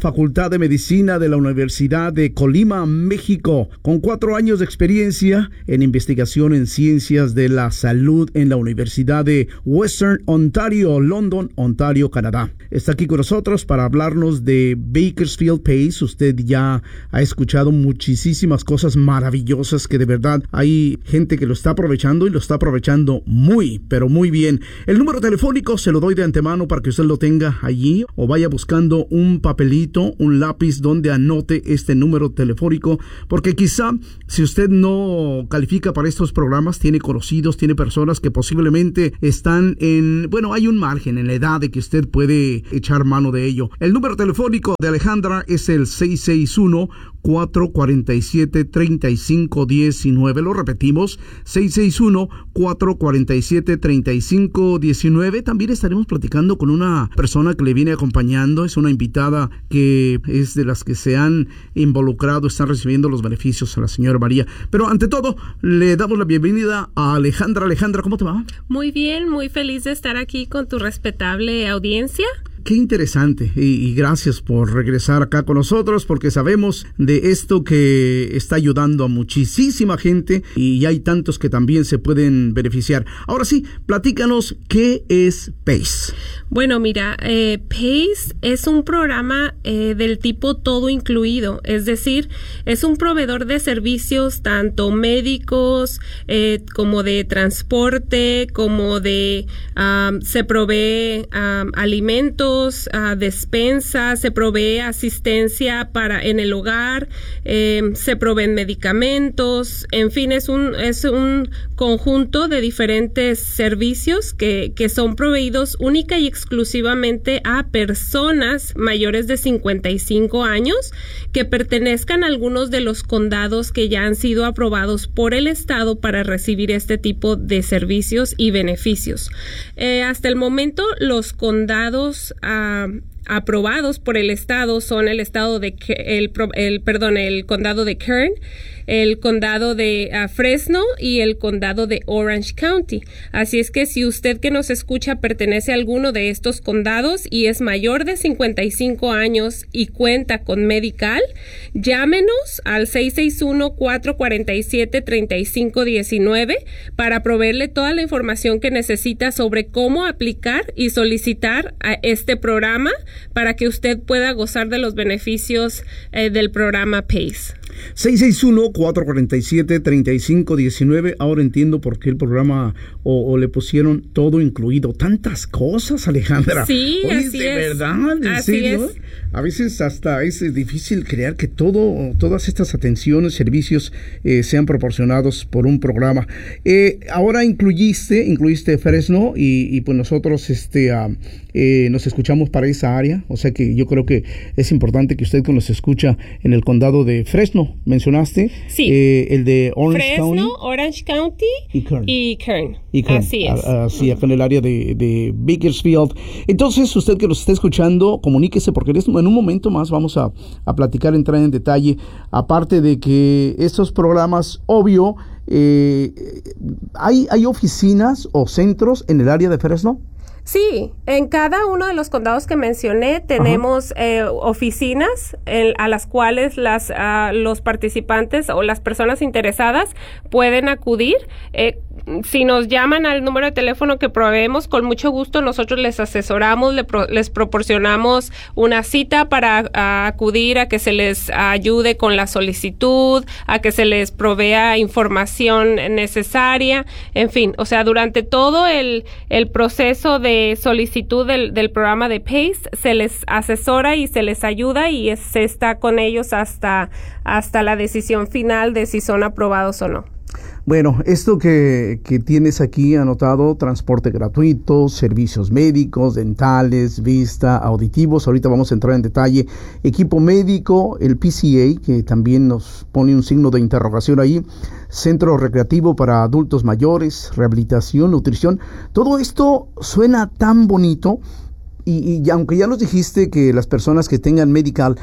Facultad de Medicina de la Universidad de Colima, México, con cuatro años de experiencia en investigación en ciencias de la salud en la Universidad de Western Ontario, London, Ontario, Canadá. Está aquí con nosotros para hablarnos de Bakersfield Pace. Usted ya ha escuchado muchísimas cosas maravillosas que de verdad hay gente que lo está aprovechando y lo está aprovechando muy, pero muy bien. El número telefónico se lo doy de antemano para que usted lo tenga allí o vaya buscando un papelito, un lápiz donde anote este número telefónico, porque quizá si usted no califica para estos programas, tiene conocidos, tiene personas que posiblemente están en, bueno, hay un margen en la edad de que usted puede echar mano de ello. El número telefónico de Alejandra es el seis seis uno, cuatro cuatro siete, tres cinco uno nueve. Lo repetimos, seis seis uno, cuatro cuatro siete, tres cinco uno nueve. También estaremos platicando con una persona que le viene acompañando. Es una invitada que es de las que se han involucrado, están recibiendo los beneficios a la señora María. Pero ante todo, le damos la bienvenida a Alejandra. Alejandra, ¿cómo te va?
Muy bien, muy feliz de estar aquí con tu respetable audiencia.
Qué interesante y, y gracias por regresar acá con nosotros, porque sabemos de esto que está ayudando a muchísima gente y hay tantos que también se pueden beneficiar. Ahora sí, platícanos, ¿qué es Pace?
Bueno, mira, eh, Pace es un programa eh, del tipo todo incluido, es decir, es un proveedor de servicios tanto médicos eh, como de transporte, como de, um, se provee um, alimentos, Uh, despensa, se provee asistencia para en el hogar, eh, se proveen medicamentos, en fin, es un es un conjunto de diferentes servicios que, que son proveídos única y exclusivamente a personas mayores de cincuenta y cinco años que pertenezcan a algunos de los condados que ya han sido aprobados por el Estado para recibir este tipo de servicios y beneficios. Eh, hasta el momento, los condados Uh, aprobados por el estado son el estado de el, el perdón el condado de Kern, el condado de uh, Fresno y el condado de Orange County. Así es que si usted que nos escucha pertenece a alguno de estos condados y es mayor de cincuenta y cinco años y cuenta con Medical, llámenos al seis seis uno, cuatro cuatro siete, tres cinco uno nueve para proveerle toda la información que necesita sobre cómo aplicar y solicitar a este programa para que usted pueda gozar de los beneficios eh, del programa Pace.
seis seis uno, cuatro cuatro siete, tres cinco uno nueve. Ahora entiendo por qué el programa o, o le pusieron todo incluido. Tantas cosas, Alejandra.
Sí,
Oye,
así
de
es.
verdad, en
así
serio.
Es.
A veces hasta es difícil creer que todo, todas estas atenciones, servicios eh, sean proporcionados por un programa. Eh, ahora incluiste, incluiste Fresno y, y pues nosotros este, uh, eh, nos escuchamos para esa área. O sea que yo creo que es importante que usted que nos escucha en el condado de Fresno, mencionaste.
Sí.
Eh, el de Orange
Fresno,
County.
Orange County
y Kern.
Y Kern.
Y Kern.
Así es.
Así, acá en el área de, de Bakersfield. Entonces, usted que nos está escuchando, comuníquese porque en un momento más vamos a, a platicar, entrar en detalle. Aparte de que estos programas, obvio, eh, ¿hay, ¿hay oficinas o centros en el área de Fresno?
Sí, en cada uno de los condados que mencioné tenemos eh, oficinas en, a las cuales las uh, los participantes o las personas interesadas pueden acudir. Eh, si nos llaman al número de teléfono que proveemos, con mucho gusto nosotros les asesoramos, le pro, les proporcionamos una cita para uh, acudir a que se les ayude con la solicitud, a que se les provea información necesaria, en fin, o sea, durante todo el, el proceso de solicitud del, del programa de Pace se les asesora y se les ayuda y es, se está con ellos hasta, hasta la decisión final de si son aprobados o no.
Bueno, esto que, que tienes aquí anotado, transporte gratuito, servicios médicos, dentales, vista, auditivos, ahorita vamos a entrar en detalle, equipo médico, el P C A, que también nos pone un signo de interrogación ahí, centro recreativo para adultos mayores, rehabilitación, nutrición, todo esto suena tan bonito y, y aunque ya nos dijiste que las personas que tengan Medical,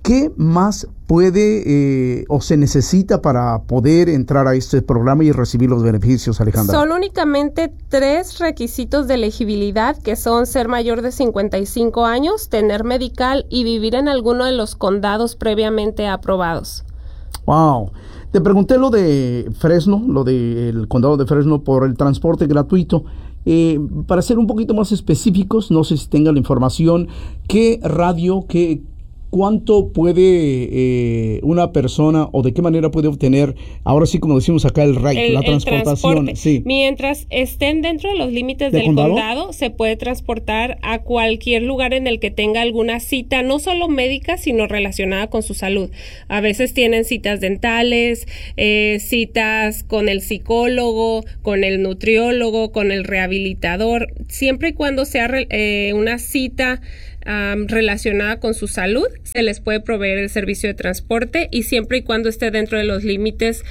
¿Qué más puede eh, o se necesita para poder entrar a este programa y recibir los beneficios, Alejandra?
Son únicamente tres requisitos de elegibilidad, que son ser mayor de cincuenta y cinco años, tener medical y vivir en alguno de los condados previamente aprobados.
Wow. Te pregunté lo de Fresno, lo del condado de Fresno por el transporte gratuito. Eh, para ser un poquito más específicos, no sé si tengan la información, ¿qué radio, qué cuánto puede eh, una persona o de qué manera puede obtener, ahora sí como decimos acá, el ride,
el,
la
el
transportación? Sí.
Mientras estén dentro de los límites
¿De
del
condado?
condado, se puede transportar a cualquier lugar en el que tenga alguna cita, no solo médica, sino relacionada con su salud. A veces tienen citas dentales, eh, citas con el psicólogo, con el nutriólogo, con el rehabilitador, siempre y cuando sea eh, una cita Um, relacionada con su salud, se les puede proveer el servicio de transporte y siempre y cuando esté dentro de los límites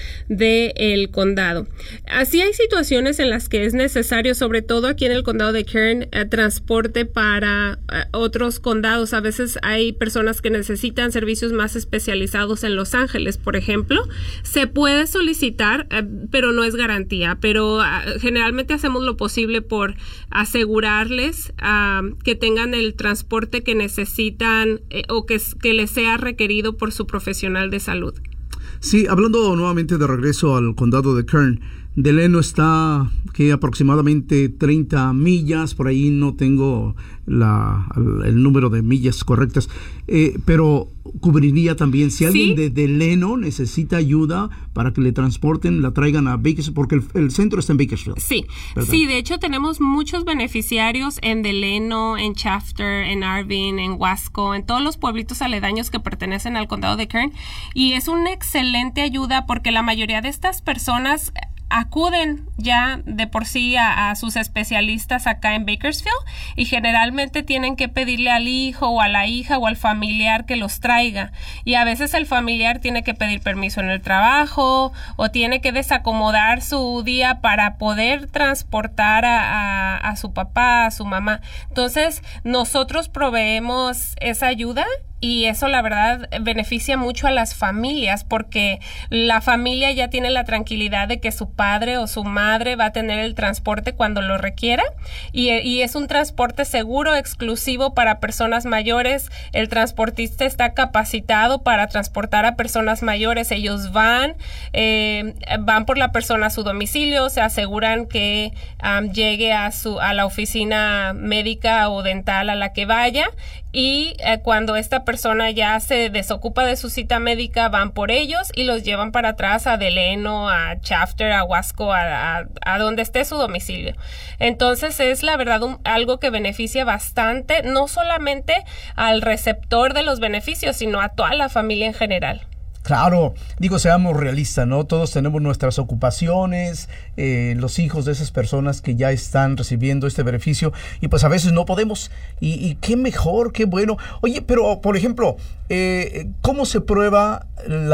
del condado. Así hay situaciones en las que es necesario, sobre todo aquí en el condado de Kern, eh, transporte para eh, otros condados. A veces hay personas que necesitan servicios más especializados en Los Ángeles, por ejemplo. Se puede solicitar, eh, pero no es garantía, pero eh, generalmente hacemos lo posible por asegurarles uh, que tengan el transporte que necesitan eh, o que, que les sea requerido por su profesional de salud.
Sí, hablando nuevamente de regreso al condado de Kern, de Leno está que aproximadamente treinta millas, por ahí no tengo la, el número de millas correctas, eh, pero cubriría también si alguien ¿Sí? de, de Leno necesita ayuda para que le transporten, la traigan a Bakersfield, porque el, el centro está en Bakersfield.
Sí,
¿verdad?
Sí, de hecho tenemos muchos beneficiarios en Delano, en Shafter, en Irving, en Wasco, en todos los pueblitos aledaños que pertenecen al condado de Kern, y es una excelente ayuda porque la mayoría de estas personas acuden ya de por sí a, a sus especialistas acá en Bakersfield y generalmente tienen que pedirle al hijo o a la hija o al familiar que los traiga, y a veces el familiar tiene que pedir permiso en el trabajo o tiene que desacomodar su día para poder transportar a, a, a su papá, a su mamá. Entonces nosotros proveemos esa ayuda y eso la verdad beneficia mucho a las familias porque la familia ya tiene la tranquilidad de que su padre o su madre va a tener el transporte cuando lo requiera y, y es un transporte seguro, exclusivo para personas mayores. El transportista está capacitado para transportar a personas mayores. Ellos van, eh, van por la persona a su domicilio, se aseguran que um, llegue a, su, a la oficina médica o dental a la que vaya y eh, cuando esta persona ya se desocupa de su cita médica van por ellos y los llevan para atrás a Delano, a Shafter, a Wasco, a, a, a donde esté su domicilio. Entonces es la verdad un, algo que beneficia bastante, no solamente al receptor de los beneficios, sino a toda la familia en general.
Claro, digo, seamos realistas, ¿no? Todos tenemos nuestras ocupaciones, eh, los hijos de esas personas que ya están recibiendo este beneficio y pues a veces no podemos. Y, y qué mejor, qué bueno. Oye, pero por ejemplo, eh, ¿cómo se prueba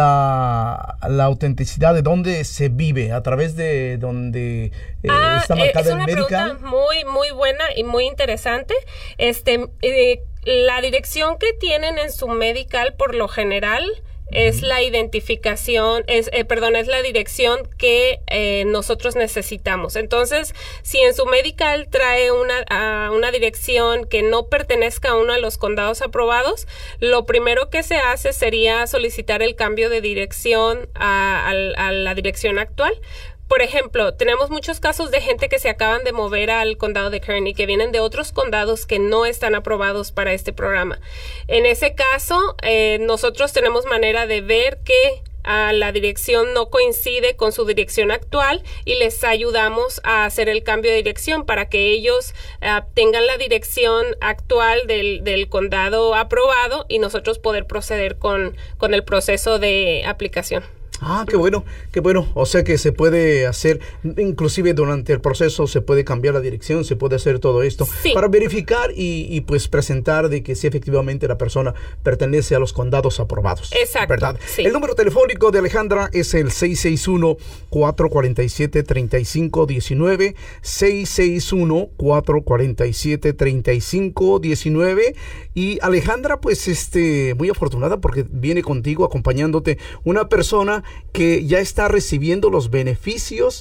la, la autenticidad de dónde se vive? ¿A través de donde eh,
ah,
está marcada
es
el
una
medical?
Pregunta muy, muy buena y muy interesante. Este, eh, la dirección que tienen en su medical por lo general es la identificación, es, eh, perdón, es la dirección que eh, nosotros necesitamos. Entonces, si en su medical trae una, uh, una dirección que no pertenezca a uno de los condados aprobados, lo primero que se hace sería solicitar el cambio de dirección a, a, a la dirección actual. Por ejemplo, tenemos muchos casos de gente que se acaban de mover al condado de Kern y que vienen de otros condados que no están aprobados para este programa. En ese caso, eh, nosotros tenemos manera de ver que a la dirección no coincide con su dirección actual y les ayudamos a hacer el cambio de dirección para que ellos uh, tengan la dirección actual del, del condado aprobado y nosotros poder proceder con, con el proceso de aplicación.
Ah, qué bueno, qué bueno. O sea que se puede hacer, inclusive durante el proceso se puede cambiar la dirección, se puede hacer todo esto
sí.
para verificar y, y pues presentar de que sí efectivamente la persona pertenece a los condados aprobados.
Exacto.
¿Verdad?
Sí.
El número telefónico de Alejandra es el seis seis uno, cuatro cuatro siete, tres cinco uno nueve, seis seis uno, cuatro cuatro siete, tres cinco uno nueve. Y Alejandra, pues este, muy afortunada porque viene contigo acompañándote una persona que ya está recibiendo los beneficios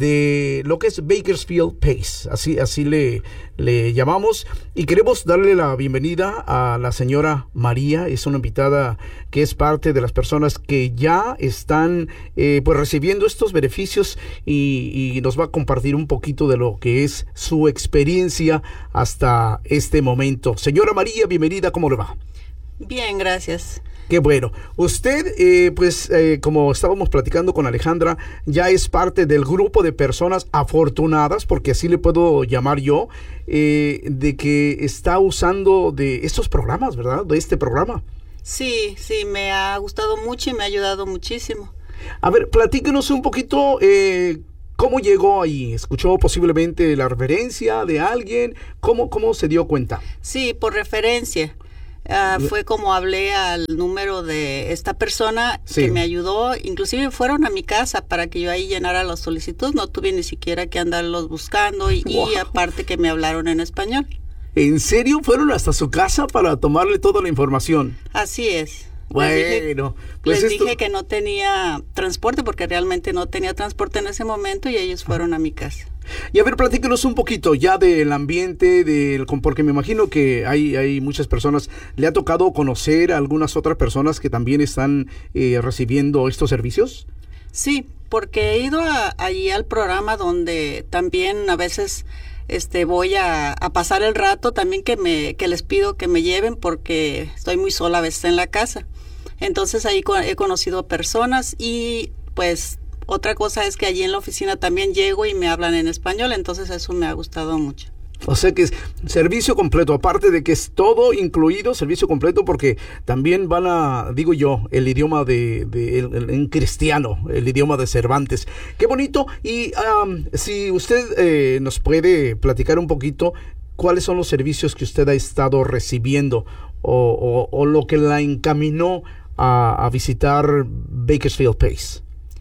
de lo que es Bakersfield Pace, así, así le, le llamamos, y queremos darle la bienvenida a la señora María. Es una invitada que es parte de las personas que ya están eh, pues recibiendo estos beneficios y, y nos va a compartir un poquito de lo que es su experiencia hasta este momento. Señora María, bienvenida, ¿cómo le va?
Bien, gracias.
Qué bueno. Usted, eh, pues, eh, como estábamos platicando con Alejandra, ya es parte del grupo de personas afortunadas, porque así le puedo llamar yo, eh, de que está usando de estos programas, ¿verdad? De este programa.
Sí, sí, me ha gustado mucho y me ha ayudado muchísimo.
A ver, platíquenos un poquito, eh, ¿cómo llegó ahí? ¿Escuchó posiblemente la referencia de alguien? ¿Cómo, cómo se dio cuenta?
Sí, por referencia. Uh, fue como hablé al número de esta persona sí. que me ayudó, inclusive fueron a mi casa para que yo ahí llenara la solicitud, no tuve ni siquiera que andarlos buscando y, wow. y aparte que me hablaron en español. ¿En
serio? ¿Fueron hasta su casa para tomarle toda la información?
Así es.
Bueno,
les dije,
pues
les
esto...
dije que no tenía transporte porque realmente no tenía transporte en ese momento y ellos fueron a mi casa.
Y a ver, platíquenos un poquito ya del ambiente, del, porque me imagino que hay, hay muchas personas, ¿le ha tocado conocer a algunas otras personas que también están eh, recibiendo estos servicios?
Sí, porque he ido a, allí al programa donde también a veces este voy a, a pasar el rato, también que, me, que les pido que me lleven porque estoy muy sola a veces en la casa. Entonces ahí he conocido personas y pues... Otra cosa es que allí en la oficina también llego y me hablan en español, entonces eso me ha gustado mucho.
O sea que es servicio completo, aparte de que es todo incluido, servicio completo, porque también van a, digo yo, el idioma de, de el, el, en cristiano, el idioma de Cervantes. Qué bonito. Y um, si usted eh, nos puede platicar un poquito, ¿cuáles son los servicios que usted ha estado recibiendo o, o, o lo que la encaminó a, a visitar Bakersfield Pace?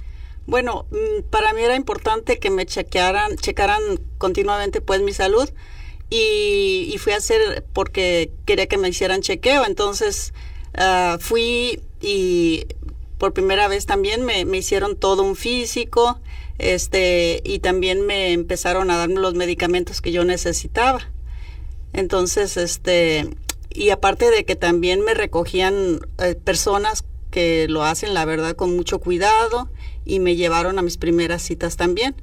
Bueno, para mí era importante que me chequearan, checaran continuamente pues mi salud y, y fui a hacer porque quería que me hicieran chequeo, entonces uh, fui y por primera vez también me, me hicieron todo un físico, este y también me empezaron a darme los medicamentos que yo necesitaba. Entonces, este y aparte de que también me recogían eh, personas que lo hacen la verdad con mucho cuidado y me llevaron a mis primeras citas también.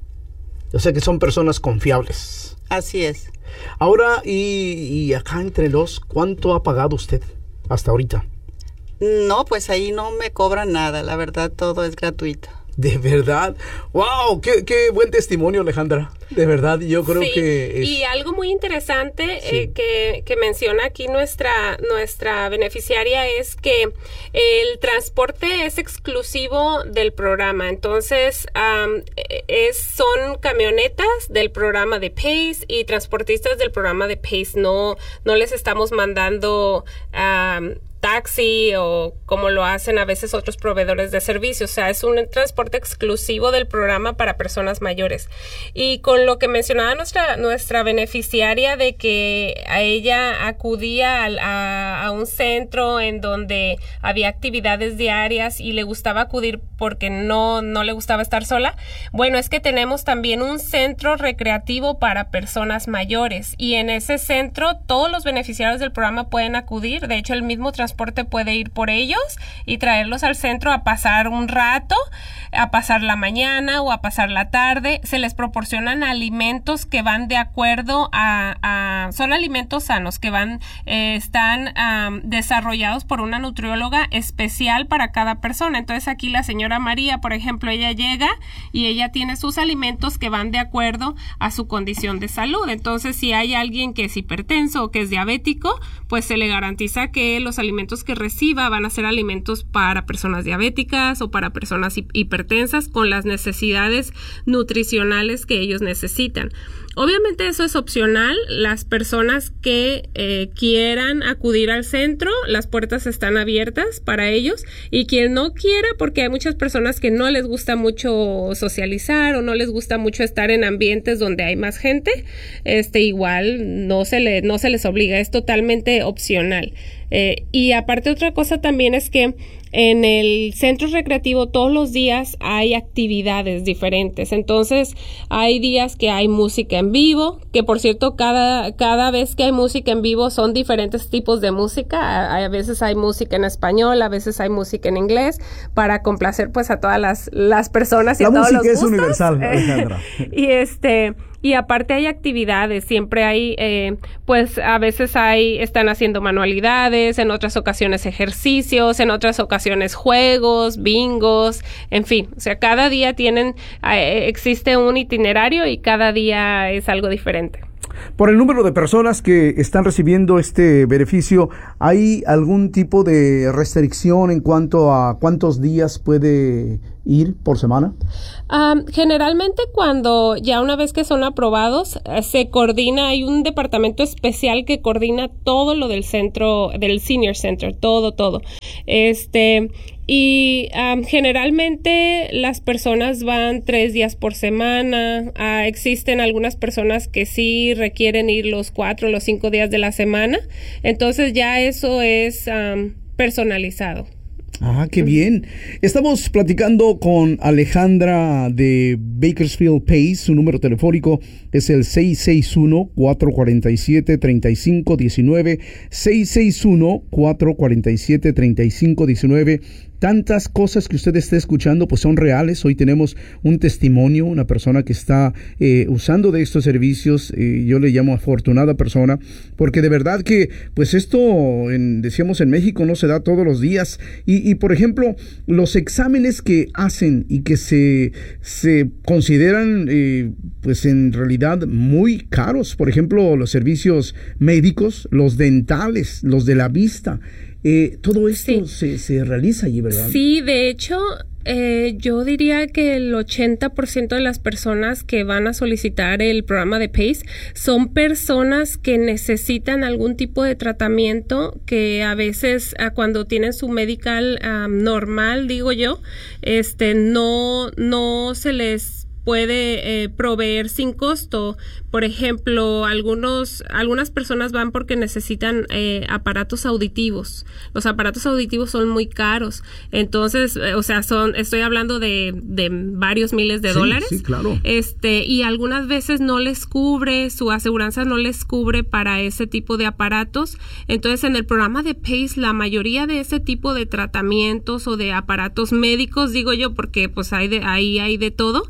O sea que son personas confiables.
Así es.
Ahora, y, y acá entre los, ¿cuánto ha pagado usted hasta ahorita?
No, pues ahí no me cobran nada, la verdad todo es gratuito.
¿De verdad? ¡Wow! ¡Qué, qué buen testimonio, Alejandra! De verdad, yo creo
sí,
que... Es...
Y algo muy interesante
sí.
eh, que, que menciona aquí nuestra, nuestra beneficiaria es que el transporte es exclusivo del programa. Entonces, um, es, son camionetas del programa de Pace y transportistas del programa de Pace. No, no les estamos mandando... Um, taxi o como lo hacen a veces otros proveedores de servicios, o sea, es un transporte exclusivo del programa para personas mayores. Y con lo que mencionaba nuestra nuestra beneficiaria de que a ella acudía a, a, a un centro en donde había actividades diarias y le gustaba acudir porque no, no le gustaba estar sola, bueno, es que tenemos también un centro recreativo para personas mayores y en ese centro todos los beneficiarios del programa pueden acudir, de hecho el mismo transporte transporte puede ir por ellos y traerlos al centro a pasar un rato, a pasar la mañana o a pasar la tarde. Se les proporcionan alimentos que van de acuerdo a, a son alimentos sanos que van, eh, están um, desarrollados por una nutrióloga especial para cada persona. Entonces aquí la señora María, por ejemplo, ella llega y ella tiene sus alimentos que van de acuerdo a su condición de salud. Entonces si hay alguien que es hipertenso o que es diabético, pues se le garantiza que los alimentos alimentos que reciba van a ser alimentos para personas diabéticas o para personas hipertensas con las necesidades nutricionales que ellos necesitan. Obviamente eso es opcional. Las personas que eh, quieran acudir al centro, las puertas están abiertas para ellos, y quien no quiera, porque hay muchas personas que no les gusta mucho socializar o no les gusta mucho estar en ambientes donde hay más gente, este igual no se le, no se les obliga, es totalmente opcional. Eh, y aparte otra cosa también es que en el centro recreativo todos los días hay actividades diferentes. Entonces hay días que hay música en vivo, que por cierto cada, cada vez que hay música en vivo son diferentes tipos de música. A, a veces hay música en español, a veces hay música en inglés, para complacer pues a todas las, las personas y
La
a todos los
música es
gustos.
universal, Alejandra.
y este... Y aparte hay actividades, siempre hay, eh, pues a veces hay, están haciendo manualidades, en otras ocasiones ejercicios, en otras ocasiones juegos, bingos, en fin, o sea, cada día tienen, eh, existe un itinerario y cada día es algo diferente.
Por el número de personas que están recibiendo este beneficio, ¿hay algún tipo de restricción en cuanto a cuántos días puede ir por semana?
Um, generalmente cuando ya una vez que son aprobados, eh, se coordina, hay un departamento especial que coordina todo lo del centro, del Senior Center, todo, todo. Este... Y um, generalmente las personas van tres días por semana. Uh, existen algunas personas que sí requieren ir los cuatro o los cinco días de la semana. Entonces ya eso es um, personalizado.
Ah, qué bien. Estamos platicando con Alejandra de Bakersfield Pace. Su número telefónico es el seis seis uno, cuatro cuatro siete, tres cinco uno nueve. seis seis uno, cuatro cuatro siete, tres cinco uno nueve. Tantas cosas que usted esté escuchando pues son reales. Hoy tenemos un testimonio, una persona que está eh, usando de estos servicios. Eh, yo le llamo afortunada persona, porque de verdad que pues esto, en, decíamos en México, no se da todos los días. Y, y por ejemplo, los exámenes que hacen y que se, se consideran eh, pues en realidad muy caros. Por ejemplo, los servicios médicos, los dentales, los de la vista. Eh, todo esto sí. se, se realiza allí, ¿verdad?
Sí, de hecho, eh, yo diría que el ochenta por ciento de las personas que van a solicitar el programa de PACE son personas que necesitan algún tipo de tratamiento, que a veces uh, cuando tienen su medical um, normal, digo yo, este no, no se les puede eh, proveer sin costo. Por ejemplo, algunos, algunas personas van porque necesitan eh, aparatos auditivos. Los aparatos auditivos son muy caros. Entonces, eh, o sea, son, estoy hablando de, de varios miles de
sí,
dólares.
Sí, claro.
Este, y algunas veces no les cubre, su aseguranza no les cubre para ese tipo de aparatos. Entonces, en el programa de PACE, la mayoría de ese tipo de tratamientos o de aparatos médicos, digo yo, porque pues hay de, ahí hay de todo,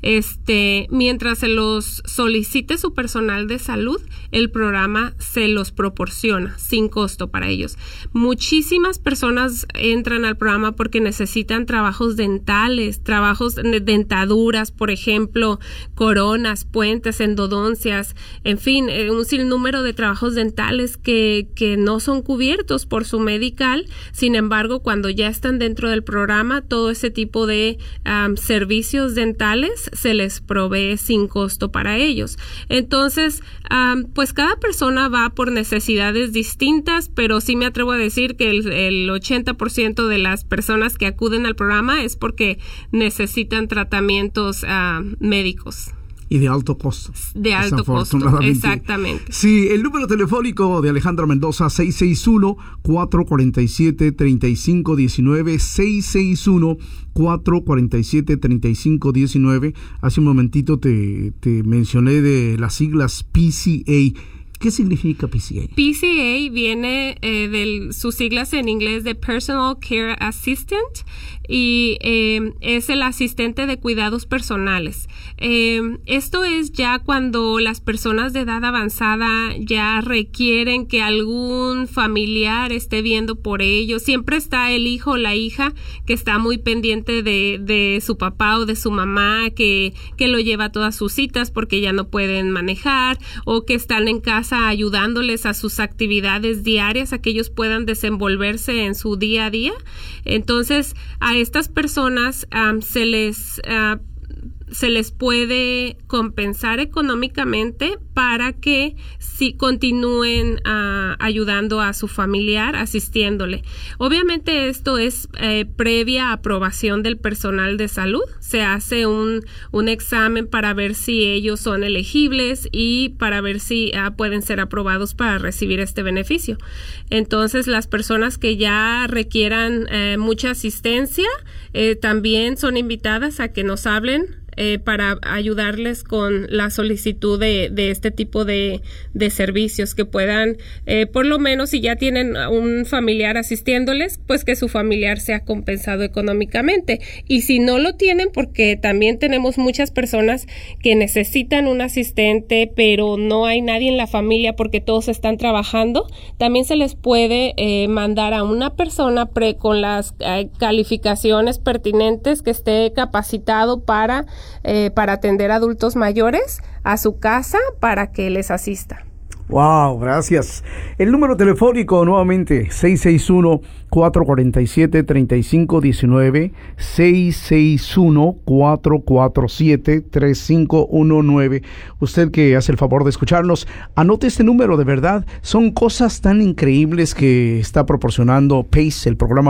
este, mientras se los solicite su personal de salud, el programa se los proporciona sin costo para ellos. Muchísimas personas entran al programa porque necesitan trabajos dentales, trabajos de dentaduras, por ejemplo, coronas, puentes, endodoncias, en fin, un sinnúmero de trabajos dentales que, que no son cubiertos por su medical. Sin embargo, cuando ya están dentro del programa, todo ese tipo de um, servicios dentales se les provee sin costo para ellos. Entonces, um, pues cada persona va por necesidades distintas, pero sí me atrevo a decir que el, el ochenta por ciento de las personas que acuden al programa es porque necesitan tratamientos uh, médicos.
Y de alto costo.
De alto costo, exactamente.
Sí, el número telefónico de Alejandra Mendoza, seis seis uno, cuatro cuatro siete, tres cinco uno nueve, seis seis uno, cuatro cuatro siete, tres cinco uno nueve. Hace un momentito te, te mencioné de las siglas P C A. ¿Qué significa P C A?
P C A viene eh, de sus siglas en inglés de Personal Care Assistant y eh, es el asistente de cuidados personales. Eh, esto es ya cuando las personas de edad avanzada ya requieren que algún familiar esté viendo por ellos. Siempre está el hijo o la hija que está muy pendiente de, de su papá o de su mamá, que, que lo lleva a todas sus citas porque ya no pueden manejar, o que están en casa casa ayudándoles a sus actividades diarias, a que ellos puedan desenvolverse en su día a día. Entonces, a estas personas um, se les uh, se les puede compensar económicamente para que sí continúen uh, ayudando a su familiar, asistiéndole. Obviamente esto es eh, previa aprobación del personal de salud. Se hace un, un examen para ver si ellos son elegibles y para ver si uh, pueden ser aprobados para recibir este beneficio. Entonces, las personas que ya requieran eh, mucha asistencia eh, también son invitadas a que nos hablen Eh, para ayudarles con la solicitud de, de este tipo de, de servicios, que puedan, eh, por lo menos si ya tienen un familiar asistiéndoles, pues que su familiar sea compensado económicamente. Y si no lo tienen, porque también tenemos muchas personas que necesitan un asistente, pero no hay nadie en la familia porque todos están trabajando, también se les puede eh, mandar a una persona pre, con las eh, calificaciones pertinentes, que esté capacitado para Eh, para atender a adultos mayores a su casa para que les asista.
Wow, gracias. El número telefónico nuevamente, seis seis uno, cuatro cuatro siete, tres cinco uno nueve, seis seis uno, cuatro cuatro siete, tres cinco uno nueve. Usted que hace el favor de escucharnos, anote este número, de verdad. Son cosas tan increíbles que está proporcionando PACE, el programa